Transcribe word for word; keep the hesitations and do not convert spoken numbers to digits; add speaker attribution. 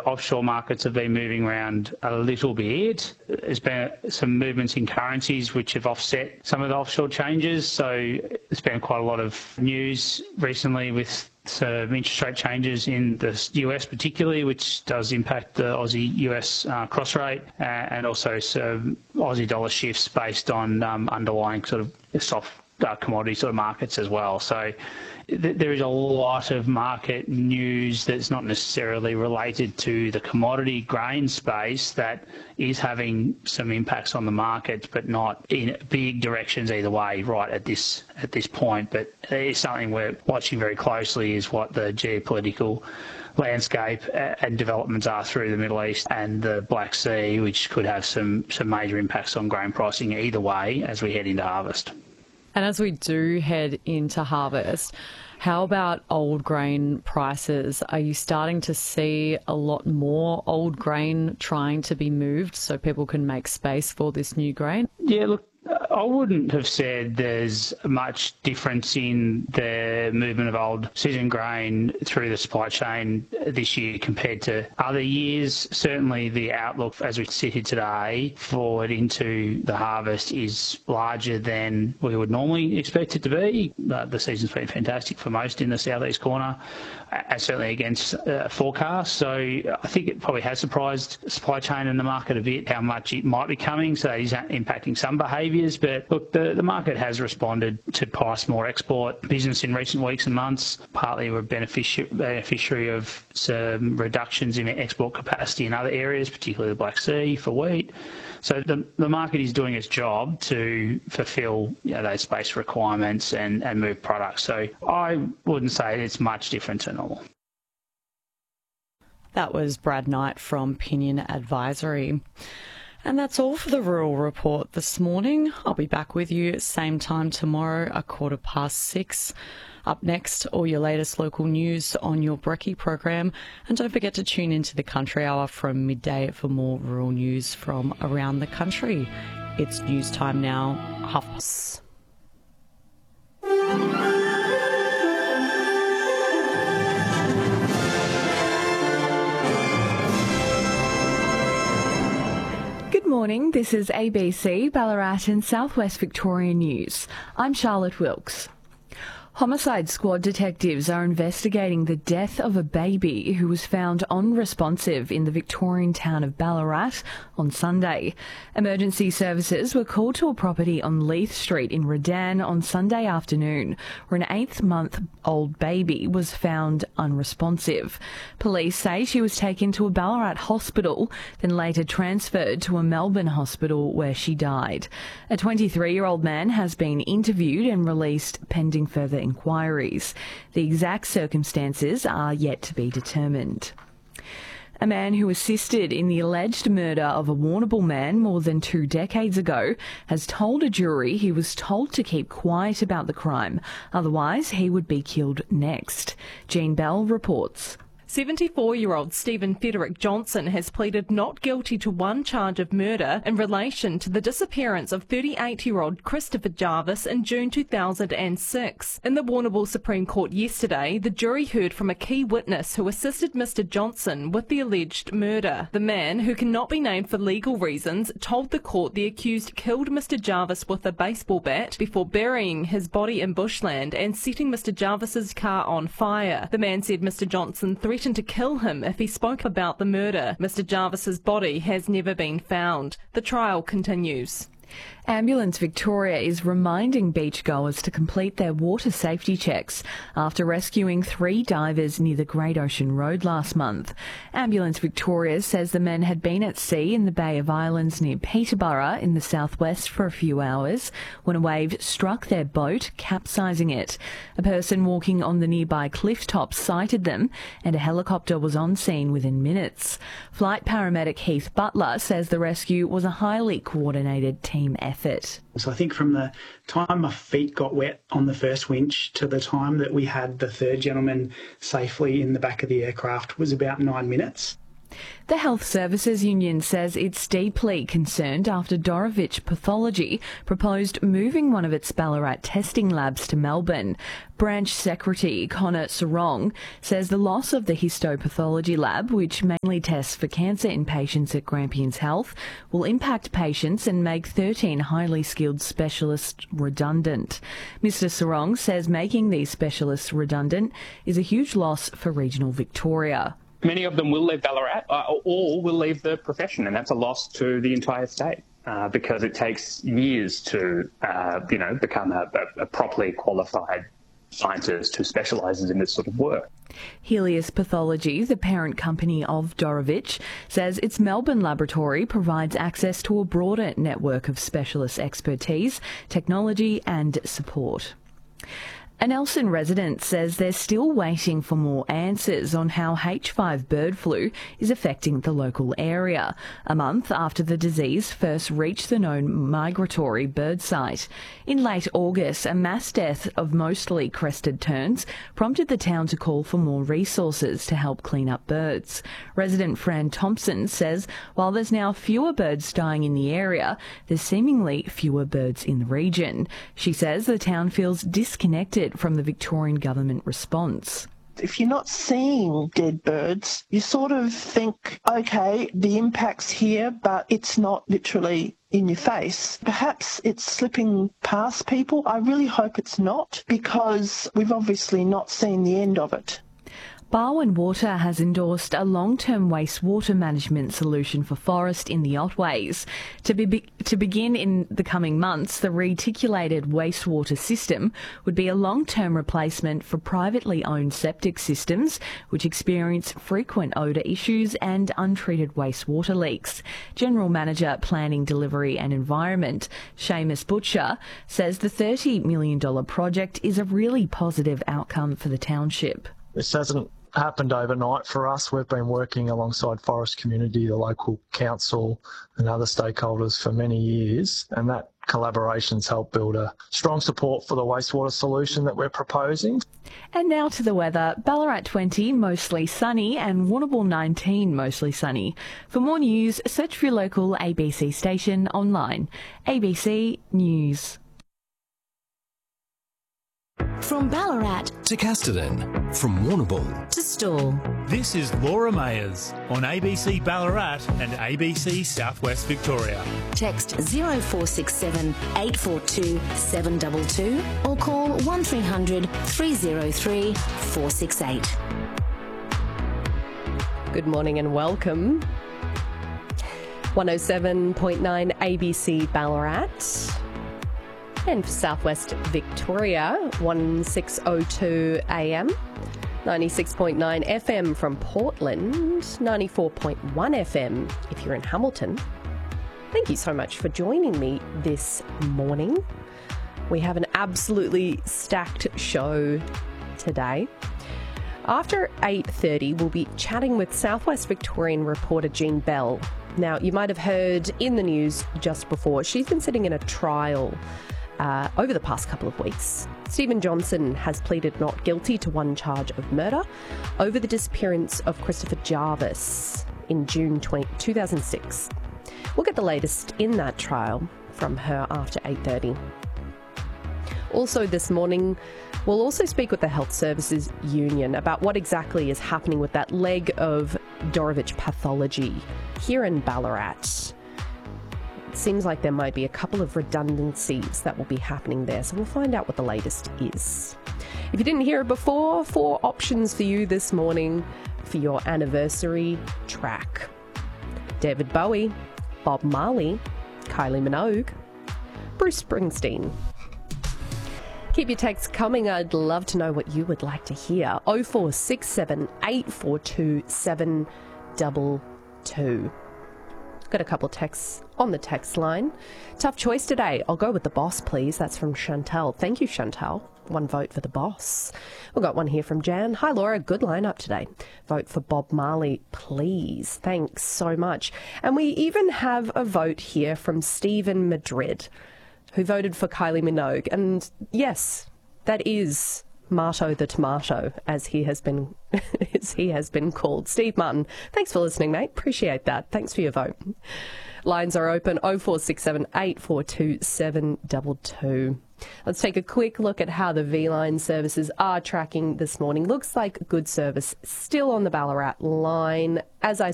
Speaker 1: offshore markets have been moving around a little bit. There's been some movements in currencies which have offset some of the offshore changes. So there's been quite a lot of news recently with some interest rate changes in the U S particularly, which does impact the Aussie-U S uh, cross rate, uh, and also some Aussie dollar shifts based on um, underlying sort of soft uh, commodity sort of markets as well. So th- there is a lot of market news that's not necessarily related to the commodity grain space that is having some impacts on the markets, but not in big directions either way right at this at this point. But it's something we're watching very closely, is what the geopolitical landscape and developments are through the Middle East and the Black Sea, which could have some, some major impacts on grain pricing either way as we head into harvest.
Speaker 2: And as we do head into harvest, how about old grain prices? Are you starting to see a lot more old grain trying to be moved so people can make space for this new grain?
Speaker 1: Yeah, look, I wouldn't have said there's much difference in the movement of old season grain through the supply chain this year compared to other years. Certainly the outlook as we sit here today forward into the harvest is larger than we would normally expect it to be. Uh, the season's been fantastic for most in the southeast corner, and certainly against uh, forecasts. So I think it probably has surprised the supply chain and the market a bit how much it might be coming. So that is impacting some behaviour. But look, the, the market has responded to price more export business in recent weeks and months. Partly we're benefici- beneficiary of some reductions in export capacity in other areas, particularly the Black Sea for wheat. So the, the market is doing its job to fulfil, you know, those space requirements and, and move products. So I wouldn't say it's much different to normal.
Speaker 2: That was Brad Knight from Pinion Advisory. And that's all for the Rural Report this morning. I'll be back with you same time tomorrow, a quarter past six. Up next, all your latest local news on your Brekkie program. And don't forget to tune into the Country Hour from midday for more rural news from around the country. It's news time now, half past.
Speaker 3: Good morning, this is A B C, Ballarat and Southwest Victoria News. I'm Charlotte Wilkes. Homicide Squad detectives are investigating the death of a baby who was found unresponsive in the Victorian town of Ballarat on Sunday. Emergency services were called to a property on Leith Street in Redan on Sunday afternoon, where an eight-month-old baby was found unresponsive. Police say she was taken to a Ballarat hospital, then later transferred to a Melbourne hospital where she died. A twenty-three-year-old man has been interviewed and released pending further inquiries. The exact circumstances are yet to be determined. A man who assisted in the alleged murder of a Warrnambool man more than two decades ago has told a jury he was told to keep quiet about the crime, otherwise he would be killed next. Jean Bell reports.
Speaker 4: seventy-four-year-old Stephen Frederick Johnson has pleaded not guilty to one charge of murder in relation to the disappearance of thirty-eight-year-old Christopher Jarvis in June two thousand six. In the Warrnambool Supreme Court yesterday, the jury heard from a key witness who assisted Mister Johnson with the alleged murder. The man, who cannot be named for legal reasons, told the court the accused killed Mister Jarvis with a baseball bat before burying his body in bushland and setting Mister Jarvis's car on fire. The man said Mister Johnson threatened to kill him if he spoke about the murder. Mister Jarvis's body has never been found. The trial continues.
Speaker 3: Ambulance Victoria is reminding beachgoers to complete their water safety checks after rescuing three divers near the Great Ocean Road last month. Ambulance Victoria says the men had been at sea in the Bay of Islands near Peterborough in the southwest for a few hours when a wave struck their boat, capsizing it. A person walking on the nearby cliff top sighted them and a helicopter was on scene within minutes. Flight paramedic Heath Butler says the rescue was a highly coordinated team effort. Effort.
Speaker 5: So I think from the time my feet got wet on the first winch to the time that we had the third gentleman safely in the back of the aircraft was about nine minutes.
Speaker 3: The Health Services Union says it's deeply concerned after Dorevitch Pathology proposed moving one of its Ballarat testing labs to Melbourne. Branch Secretary Connor Sarong says the loss of the histopathology lab, which mainly tests for cancer in patients at Grampians Health, will impact patients and make thirteen highly skilled specialists redundant. Mister Sarong says making these specialists redundant is a huge loss for regional Victoria.
Speaker 6: Many of them will leave Ballarat uh, or will leave the profession, and that's a loss to the entire state uh, because it takes years to, uh, you know, become a, a properly qualified scientist who specialises in this sort of work.
Speaker 3: Helios Pathology, the parent company of Dorevitch, says its Melbourne laboratory provides access to a broader network of specialist expertise, technology and support. A Nelson resident says they're still waiting for more answers on how H five bird flu is affecting the local area, a month after the disease first reached the known migratory bird site. In late August, a mass death of mostly crested terns prompted the town to call for more resources to help clean up birds. Resident Fran Thompson says while there's now fewer birds dying in the area, there's seemingly fewer birds in the region. She says the town feels disconnected from the Victorian government response.
Speaker 7: If you're not seeing dead birds, you sort of think, okay, the impact's here, but it's not literally in your face. Perhaps it's slipping past people. I really hope it's not, because we've obviously not seen the end of it.
Speaker 3: Barwon Water has endorsed a long-term wastewater management solution for forest in the Otways. To, be, to begin in the coming months, the reticulated wastewater system would be a long-term replacement for privately owned septic systems, which experience frequent odour issues and untreated wastewater leaks. General Manager Planning, Delivery and Environment, Seamus Butcher, says the thirty million dollars project is a really positive outcome for the township.
Speaker 8: This hasn't happened overnight for us. We've been working alongside Forest Community, the local council and other stakeholders for many years, and that collaboration's helped build a strong support for the wastewater solution that we're proposing.
Speaker 3: And now to the weather. Ballarat twenty, mostly sunny, and Warrnambool nineteen, mostly sunny. For more news, search for your local A B C station online. A B C News.
Speaker 9: From Ballarat
Speaker 10: to Casterton, from Warrnambool
Speaker 9: to Stawell.
Speaker 11: This is Laura Mayers on A B C Ballarat and A B C Southwest Victoria.
Speaker 9: Text zero four six seven eight four two seven two two or call one three hundred three oh three four six eight.
Speaker 12: Good morning and welcome. one oh seven point nine A B C Ballarat. And for Southwest Victoria, sixteen oh two A M, ninety-six point nine F M from Portland, ninety-four point one F M if you're in Hamilton. Thank you so much for joining me this morning. We have an absolutely stacked show today. After eight thirty, we'll be chatting with Southwest Victorian reporter Jean Bell. Now, you might have heard in the news just before, she's been sitting in a trial Uh, over the past couple of weeks. Stephen Johnson has pleaded not guilty to one charge of murder over the disappearance of Christopher Jarvis in June two thousand six. We'll get the latest in that trial from her after eight thirty. Also this morning, we'll also speak with the Health Services Union about what exactly is happening with that leg of Dorevitch Pathology here in Ballarat. Seems like there might be a couple of redundancies that will be happening there, so we'll find out what the latest is. If you didn't hear it before, four options for you this morning for your anniversary track: David Bowie, Bob Marley, Kylie Minogue, Bruce Springsteen. Keep your texts coming. I'd love to know what you would like to hear. oh four six seven eight four two seven two two. Got a couple of texts on the text line. Tough choice today. I'll go with The Boss, please. That's from Chantal. Thank you, Chantal. One vote for The Boss. We've got one here from Jan. Hi, Laura. Good lineup today. Vote for Bob Marley, please. Thanks so much. And we even have a vote here from Stephen Madrid, who voted for Kylie Minogue. And yes, that is Marto the Tomato, as he has been as he has been called. Steve Martin, thanks for listening, mate. Appreciate that. Thanks for your vote. Lines are open oh four six seven, eight four two, seven two two. Let's take a quick look at how the V-Line services are tracking this morning. Looks like good service still on the Ballarat line. As I